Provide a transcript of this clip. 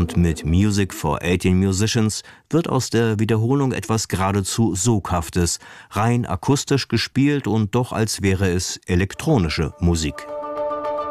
Und mit Music for 18 Musicians wird aus der Wiederholung etwas geradezu Soghaftes, rein akustisch gespielt und doch als wäre es elektronische Musik.